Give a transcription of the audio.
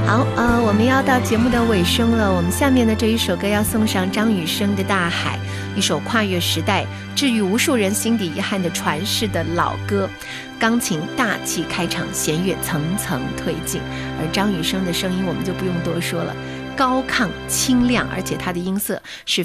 好，我们要到节目的尾声了。我们下面的这一首歌要送上张雨生的《大海》，一首跨越时代、治愈无数人心底遗憾的传世的老歌。钢琴大气开场，弦乐层层推进，而张雨生的声音我们就不用多说了，高亢清亮，而且他的音色是